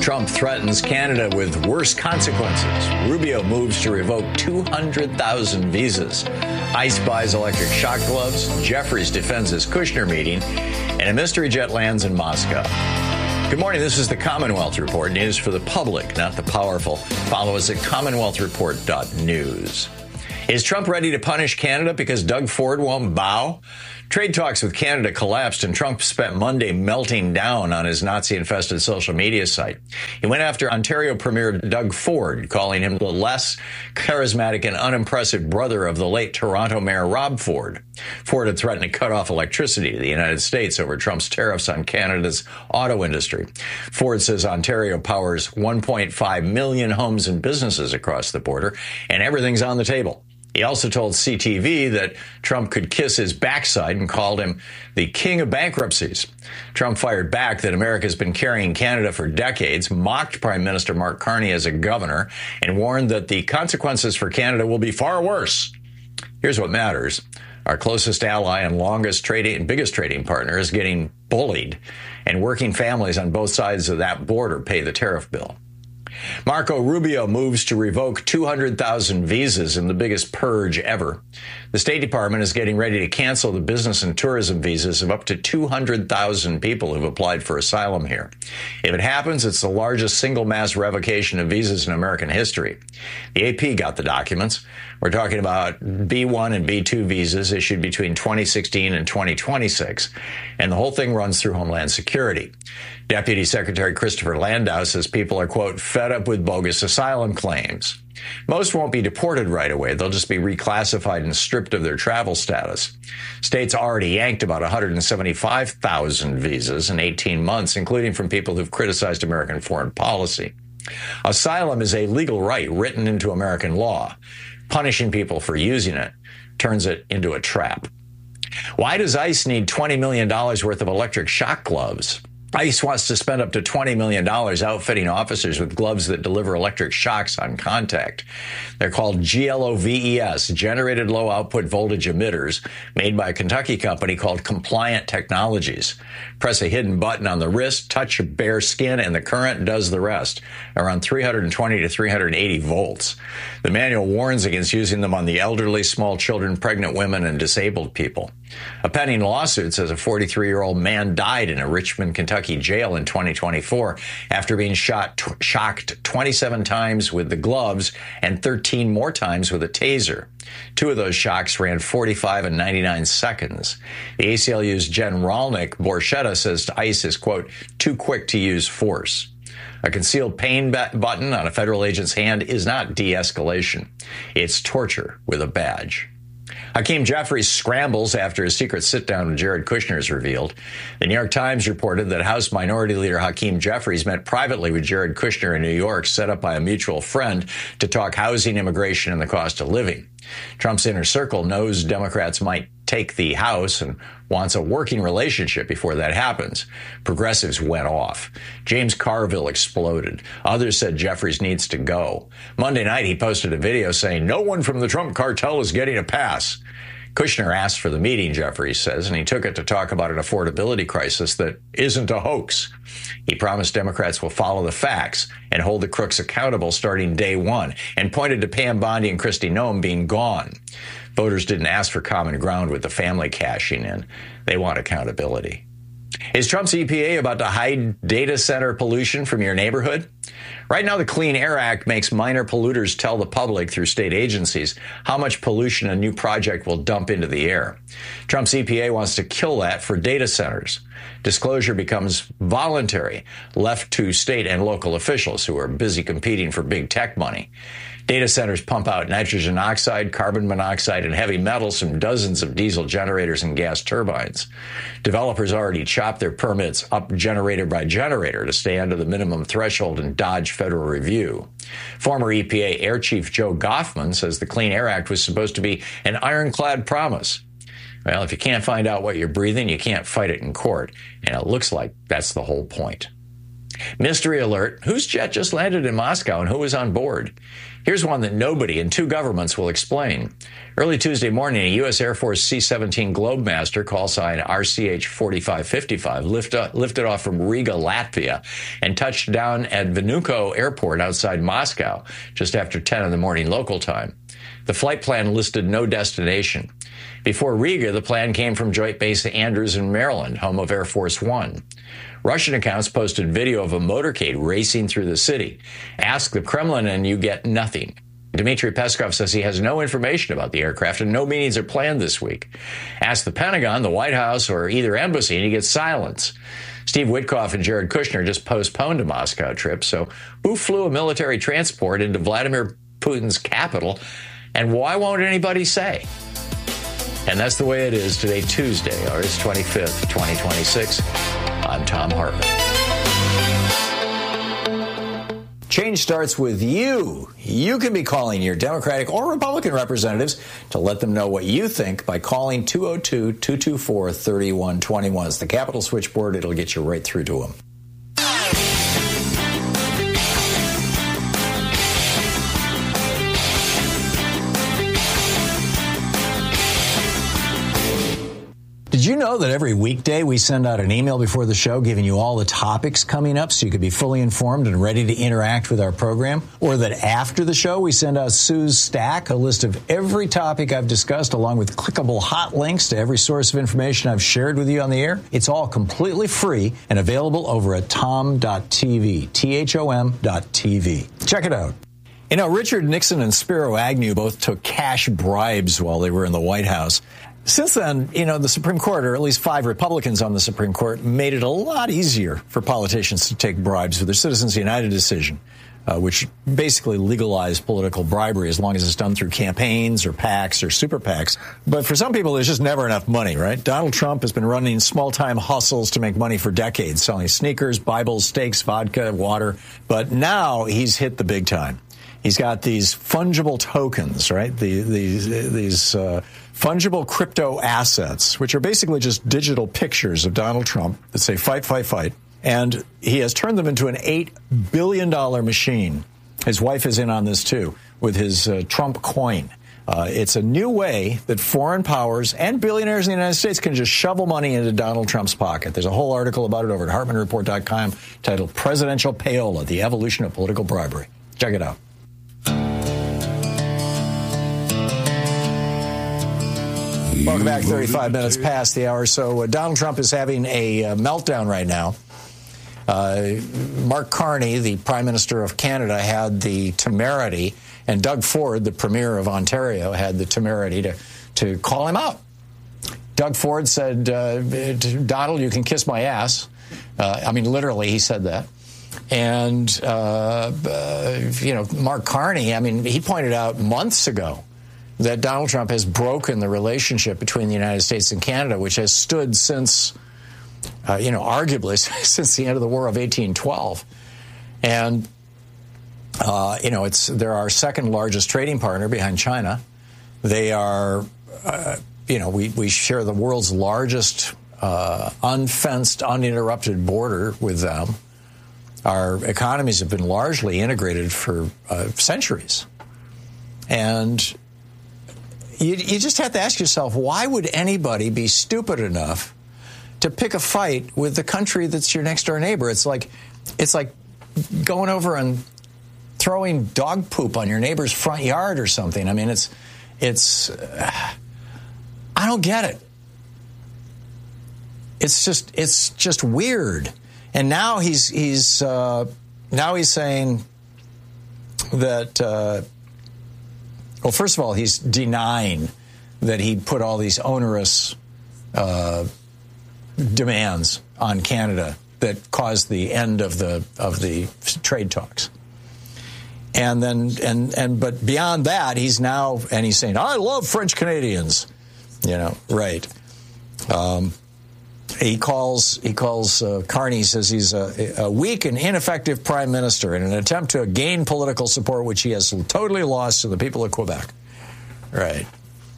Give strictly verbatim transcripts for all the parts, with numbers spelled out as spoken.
Trump threatens Canada with worse consequences. Rubio moves to revoke two hundred thousand visas. ICE buys electric shock gloves. Jeffries defends his Kushner meeting. And a mystery jet lands in Moscow. Good morning. This is the Commonwealth Report. News for the public, not the powerful. Follow us at commonwealth report dot news. Is Trump ready to punish Canada because Doug Ford won't bow? Trade talks with Canada collapsed, and Trump spent Monday melting down on his Nazi-infested social media site. He went after Ontario Premier Doug Ford, calling him the less charismatic and unimpressive brother of the late Toronto Mayor Rob Ford. Ford had threatened to cut off electricity to the United States over Trump's tariffs on Canada's auto industry. Ford says Ontario powers one point five million homes and businesses across the border, and everything's on the table. He also told C T V that Trump could kiss his backside and called him the king of bankruptcies. Trump fired back that America has been carrying Canada for decades, mocked Prime Minister Mark Carney as a governor, and warned that the consequences for Canada will be far worse. Here's what matters. Our closest ally and longest trading and biggest trading partner is getting bullied, and working families on both sides of that border pay the tariff bill. Marco Rubio moves to revoke two hundred thousand visas in the biggest purge ever. The State Department is getting ready to cancel the business and tourism visas of up to two hundred thousand people who've applied for asylum here. If it happens, it's the largest single mass revocation of visas in American history. The A P got the documents. We're talking about B one and B two visas issued between twenty sixteen and twenty twenty-six, and the whole thing runs through Homeland Security. Deputy Secretary Christopher Landau says people are, quote, fed up with bogus asylum claims. Most won't be deported right away. They'll just be reclassified and stripped of their travel status. States already yanked about one hundred seventy-five thousand visas in eighteen months, including from people who've criticized American foreign policy. Asylum is a legal right written into American law. Punishing people for using it turns it into a trap. Why does ICE need twenty million dollars worth of electric shock gloves? ICE wants to spend up to twenty million dollars outfitting officers with gloves that deliver electric shocks on contact. They're called G L O V E S, Generated Low Output Voltage Emitters, made by a Kentucky company called Compliant Technologies. Press a hidden button on the wrist, touch your bare skin, and the current does the rest, around three hundred twenty to three hundred eighty volts. The manual warns against using them on the elderly, small children, pregnant women, and disabled people. A pending lawsuit says a forty-three-year-old man died in a Richmond, Kentucky jail in twenty twenty-four after being shot, t- shocked twenty-seven times with the gloves and thirteen more times with a taser. Two of those shocks ran forty-five and ninety-nine seconds. The A C L U's Jen Rolnick Borchetta says ICE is, quote, too quick to use force. A concealed pain button on a federal agent's hand is not de-escalation. It's torture with a badge. Hakeem Jeffries scrambles after his secret sit-down with Jared Kushner is revealed. The New York Times reported that House Minority Leader Hakeem Jeffries met privately with Jared Kushner in New York, set up by a mutual friend, to talk housing, immigration, and the cost of living. Trump's inner circle knows Democrats might take the House and wants a working relationship before that happens. Progressives went off. James Carville exploded. Others said Jeffries needs to go. Monday night, he posted a video saying, no one from the Trump cartel is getting a pass. Kushner asked for the meeting, Jeffries says, and he took it to talk about an affordability crisis that isn't a hoax. He promised Democrats will follow the facts and hold the crooks accountable starting day one, and pointed to Pam Bondi and Kristi Noem being gone. Voters didn't ask for common ground with the family cashing in. They want accountability. Is Trump's E P A about to hide data center pollution from your neighborhood? Right now, the Clean Air Act makes minor polluters tell the public through state agencies how much pollution a new project will dump into the air. Trump's E P A wants to kill that for data centers. Disclosure becomes voluntary, left to state and local officials who are busy competing for big tech money. Data centers pump out nitrogen oxide, carbon monoxide, and heavy metals from dozens of diesel generators and gas turbines. Developers already chop their permits up generator by generator to stay under the minimum threshold and dodge federal review. Former E P A Air Chief Joe Goffman says the Clean Air Act was supposed to be an ironclad promise. Well, if you can't find out what you're breathing, you can't fight it in court. And it looks like that's the whole point. Mystery alert. Whose jet just landed in Moscow and who was on board? Here's one that nobody in two governments will explain. Early Tuesday morning, a U S Air Force C seventeen Globemaster, call sign R C H forty-five fifty-five, lift up, lifted off from Riga, Latvia, and touched down at Vnukovo Airport outside Moscow just after ten in the morning local time. The flight plan listed no destination. Before Riga, the plan came from Joint Base Andrews in Maryland, home of Air Force One. Russian accounts posted video of a motorcade racing through the city. Ask the Kremlin and you get nothing. Dmitry Peskov says he has no information about the aircraft and no meetings are planned this week. Ask the Pentagon, the White House, or either embassy and you get silence. Steve Witkoff and Jared Kushner just postponed a Moscow trip, so who flew a military transport into Vladimir Putin's capital, and why won't anybody say? And that's the way it is today, Tuesday, August twenty-fifth, twenty twenty-six. I'm Thom Hartmann. Change starts with you. You can be calling your Democratic or Republican representatives to let them know what you think by calling two oh two, two two four, three one two one. It's the Capitol switchboard. It'll get you right through to them. Did you know that every weekday we send out an email before the show giving you all the topics coming up so you could be fully informed and ready to interact with our program? Or that after the show we send out Sue's Stack, a list of every topic I've discussed along with clickable hot links to every source of information I've shared with you on the air? It's all completely free and available over at tom dot t v, T H O M dot T V. Check it out. You know, Richard Nixon and Spiro Agnew both took cash bribes while they were in the White House. Since then, you know, the Supreme Court, or at least five Republicans on the Supreme Court, made it a lot easier for politicians to take bribes with their Citizens United decision, uh, which basically legalized political bribery as long as it's done through campaigns or PACs or super PACs. But for some people, there's just never enough money, right? Donald Trump has been running small-time hustles to make money for decades, selling sneakers, Bibles, steaks, vodka, water. But now he's hit the big time. He's got these fungible tokens, right? The, these these uh, fungible crypto assets, which are basically just digital pictures of Donald Trump that say fight, fight, fight. And he has turned them into an eight billion dollars machine. His wife is in on this, too, with his uh, Trump coin. Uh, it's a new way that foreign powers and billionaires in the United States can just shovel money into Donald Trump's pocket. There's a whole article about it over at Hartmann Report dot com titled Presidential Payola, The Evolution of Political Bribery. Check it out. Welcome back. thirty-five minutes past the hour. So uh, Donald Trump is having a uh, meltdown right now. Uh, Mark Carney, the Prime Minister of Canada, had the temerity, and Doug Ford, the Premier of Ontario, had the temerity to, to call him out. Doug Ford said, uh, Donald, you can kiss my ass. Uh, I mean, literally, he said that. And, uh, uh, you know, Mark Carney, I mean, he pointed out months ago that Donald Trump has broken the relationship between the United States and Canada, which has stood since, uh, you know, arguably since the end of the War of eighteen twelve. And, uh, you know, it's they're our second largest trading partner behind China. They are, uh, you know, we, we share the world's largest uh, unfenced, uninterrupted border with them. Our economies have been largely integrated for uh, centuries. And You, you just have to ask yourself, why would anybody be stupid enough to pick a fight with the country that's your next door neighbor? It's like it's like going over and throwing dog poop on your neighbor's front yard or something. I mean, it's it's uh, I don't get it. It's just it's just weird. And now he's he's uh, now he's saying that. Uh, Well, first of all, he's denying that he put all these onerous uh, demands on Canada that caused the end of the of the trade talks. And then and and but beyond that, he's now and he's saying, I love French Canadians, you know, right? Um, he calls he calls uh, Carney says he's a, a weak and ineffective prime minister in an attempt to gain political support, which he has totally lost to the people of Quebec. Right.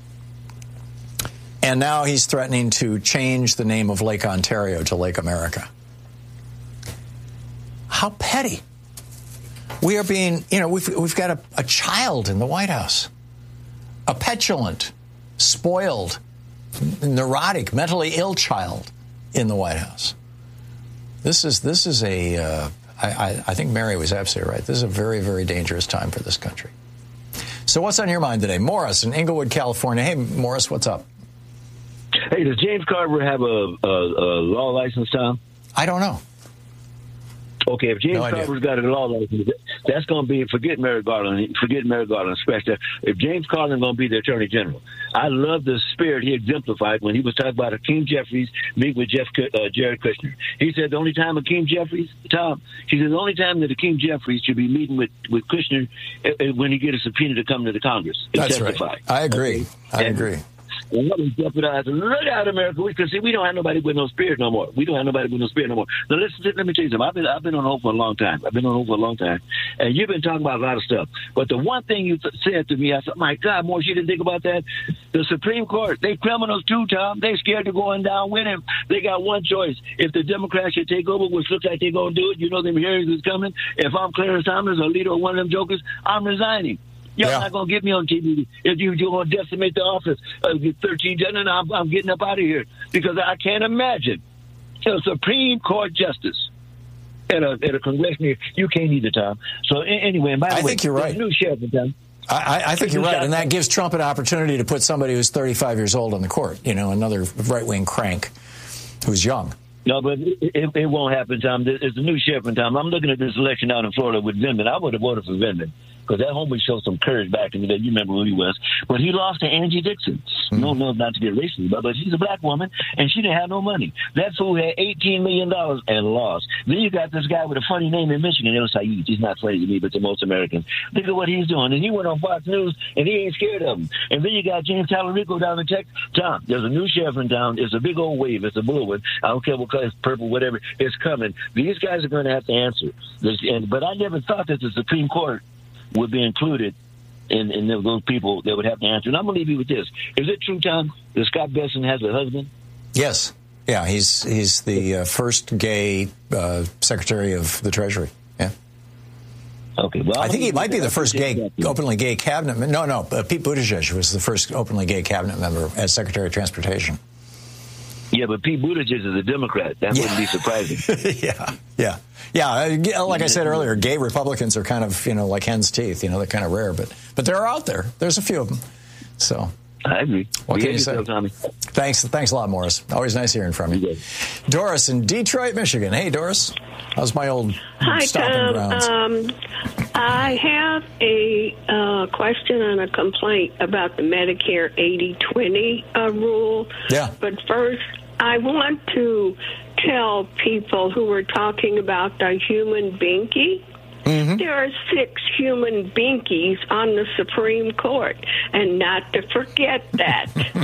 And now he's threatening to change the name of Lake Ontario to Lake America. how petty. We are being, you know, we've, we've got a, a child in the White House, a petulant, spoiled, neurotic, mentally ill child in the White House. This is this is a, uh, I, I think Mary was absolutely right. This is a very, very dangerous time for this country. So what's on your mind today? Morris in Inglewood, California. Hey, Morris, what's up? Hey, does James Carver have a, a, a law license, Tom? I don't know. Okay, if James No idea. Carver's got a law license, that's going to be, forget Merrick Garland, forget Merrick Garland, scratch that. If James Carvin is going to be the Attorney General, I love the spirit he exemplified when he was talking about Hakeem Jeffries meet with Jeff, uh, Jared Kushner. He said the only time Hakeem Jeffries, Tom, he said the only time that Hakeem Jeffries should be meeting with, with Kushner uh, uh, when he get a subpoena to come to the Congress and That's testify. right. I agree. Okay? I and, agree. And what we jeopardize, look out, America, because see, we don't have nobody with no spirit no more. We don't have nobody with no spirit no more. Now, listen, let me tell you something. I've been, I've been on hold for a long time. I've been on hold for a long time, and you've been talking about a lot of stuff. But the one thing you th- said to me, I said, my God, Morris, you didn't think about that? The Supreme Court, they criminals too, Tom. They scared of going down with him. They got one choice. If the Democrats should take over, which looks like they're going to do it, you know them hearings is coming. If I'm Clarence Thomas, a leader of one of them jokers, I'm resigning. Y'all yeah. not going to get me on T V. If you, you're going to decimate the office, uh, get thirteen done, and I'm, I'm getting up out of here. Because I can't imagine a Supreme Court justice at a, at a congressional, you can't either, Tom. So anyway, by the I way, think you're right. New sheriff in town. I, I think you're right, and that gives Trump an opportunity to put somebody who's thirty-five years old on the court, you know, another right-wing crank who's young. No, but it, it, it won't happen, Tom. It's a new sheriff in town. I'm looking at this election out in Florida with Vindman. I would have voted for Vindman because that homie showed some courage back in the day. You remember who he was. But he lost to Angie Dixon. Mm-hmm. No, no, not to get racist, but, but she's a black woman, and she didn't have no money. That fool had eighteen million dollars and lost. Then you got this guy with a funny name in Michigan, El Said. He's not funny to me, but to most Americans. Look at what he's doing. And he went on Fox News, and he ain't scared of him. And then you got James Talarico down in Texas. Tom, there's a new sheriff in town. It's a big old wave. It's a blue one. I don't care what color, it's purple, whatever. It's coming. These guys are going to have to answer. There's, and, but I never thought that the Supreme Court would be included in, in those people that would have to answer. And I'm going to leave you with this. Is it true, Tom, that Scott Bessent has a husband? Yes. Yeah, he's he's the uh, first gay uh, Secretary of the Treasury. Yeah. Okay. Well, I think he might be the first gay, openly gay cabinet member. No, no, uh, Pete Buttigieg was the first openly gay cabinet member as Secretary of Transportation. Yeah, but Pete Buttigieg is a Democrat. That yeah. wouldn't be surprising. yeah, yeah, yeah. Like I said earlier, gay Republicans are kind of, you know, like hen's teeth. You know, they're kind of rare, but but they're out there. There's a few of them. So I agree. What we can you say? Yourself, Tommy. Thanks, thanks a lot, Morris. Always nice hearing from you. you Doris in Detroit, Michigan. Hey, Doris. How's my old Hi, stomping Tom. grounds? Um, I have a uh, question and a complaint about the Medicare eighty twenty uh, rule. Yeah. But first, I want to tell people who are talking about the human binky. Mm-hmm. There are six human binkies on the Supreme Court, and not to forget that.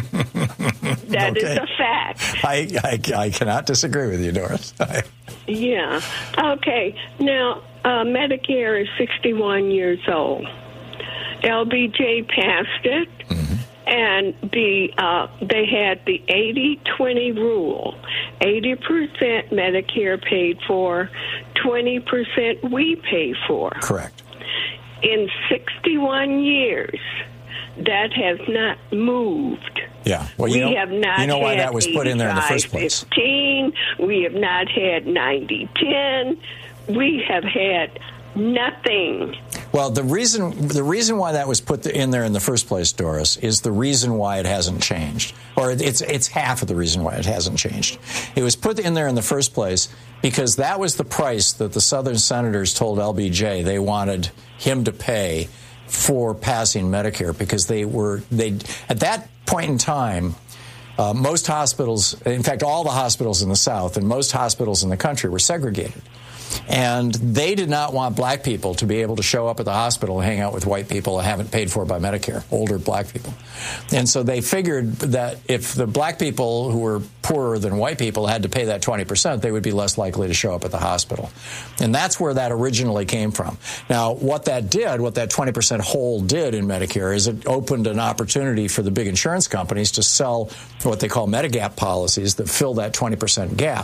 That okay. is a fact. I, I, I cannot disagree with you, Doris. Yeah. Okay. Now, uh, Medicare is sixty-one years old. L B J passed it. Mm-hmm. And the uh, they had the eighty twenty rule. eighty percent Medicare paid for, twenty percent we pay for. Correct. In sixty-one years, that has not moved. Yeah. Well, you we know, have not you know why had that was put in there in the first place. fifteen. We have not had ninety ten. We have had nothing. Well, the reason the reason why that was put in there in the first place, Doris, is the reason why it hasn't changed, or it's it's half of the reason why it hasn't changed. It was put in there in the first place because that was the price that the Southern senators told L B J they wanted him to pay for passing Medicare, because they were they at that point in time. Uh, most hospitals, in fact, all the hospitals in the South and most hospitals in the country were segregated. And they did not want black people to be able to show up at the hospital and hang out with white people and haven't paid for by Medicare, older black people. And so they figured that if the black people who were poorer than white people had to pay that twenty percent, they would be less likely to show up at the hospital. And that's where that originally came from. Now, what that did, what that twenty percent hole did in Medicare is it opened an opportunity for the big insurance companies to sell what they call Medigap policies that fill that twenty percent gap.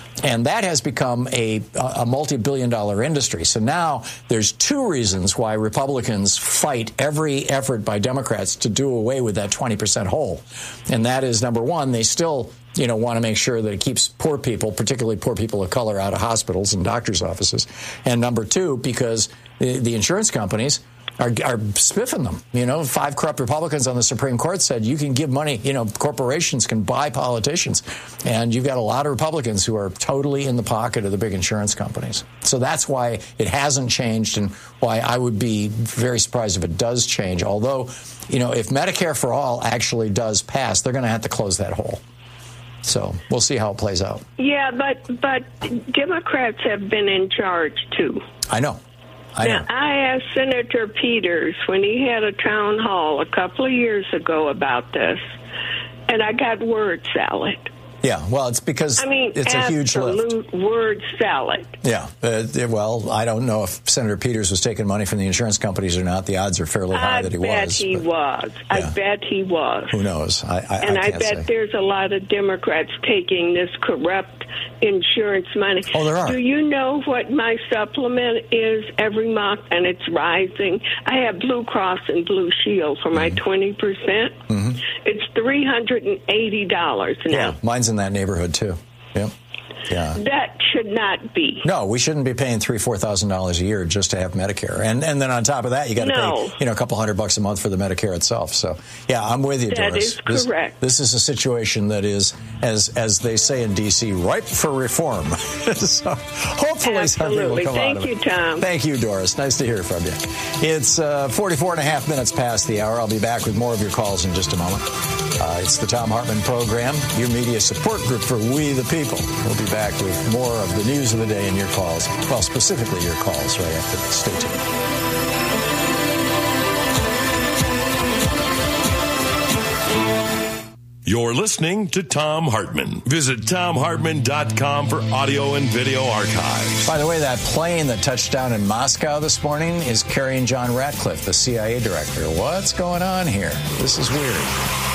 And that has become a, a multi-billion dollar industry. So now there's two reasons why Republicans fight every effort by Democrats to do away with that twenty percent hole. And that is, number one, they still, you know, want to make sure that it keeps poor people, particularly poor people of color, out of hospitals and doctors' offices. And number two, because the, the insurance companies Are, are spiffing them. You know, five corrupt Republicans on the Supreme Court said you can give money, you know, corporations can buy politicians. And you've got a lot of Republicans who are totally in the pocket of the big insurance companies. So that's why it hasn't changed and why I would be very surprised if it does change. Although, you know, if Medicare for All actually does pass, they're going to have to close that hole. So we'll see how it plays out. Yeah, but but Democrats have been in charge, too. I know. I now, know. I asked Senator Peters when he had a town hall a couple of years ago about this, and I got word salad. Yeah, well, it's because I mean, it's a huge lift. Absolute word salad. Yeah, uh, well, I don't know if Senator Peters was taking money from the insurance companies or not. The odds are fairly high I that he bet was. he but, was. yeah. I bet he was. Who knows? I, I, and I, I can't bet say. there's a lot of Democrats taking this corrupt insurance money. Oh, there are. Do you know what my supplement is every month? And it's rising. I have Blue Cross and Blue Shield for my mm-hmm. twenty percent. Mm-hmm. It's three hundred eighty dollars now. Yeah, mine's in that neighborhood, too. Yep. Yeah. That should not be. No, we shouldn't be paying three, four thousand dollars a year just to have Medicare, and and then on top of that, you got to no. pay, you know, a couple hundred bucks a month for the Medicare itself. So, yeah, I'm with you, that Doris. That is correct. This, this is a situation that is, as as they say in D C, ripe for reform. So, hopefully, Absolutely. something will come Thank out of you, it. Tom. Thank you, Doris. Nice to hear from you. It's uh, forty-four and a half minutes past the hour. I'll be back with more of your calls in just a moment. Uh, it's the Thom Hartmann Program, your media support group for We the People. We'll be back with more of the news of the day and your calls. Well, specifically your calls right after this. Stay tuned. You're listening to Thom Hartmann. Visit Thom Hartmann dot com for audio and video archives. By the way, that plane that touched down in Moscow this morning is carrying John Ratcliffe, the C I A director. What's going on here? This is weird.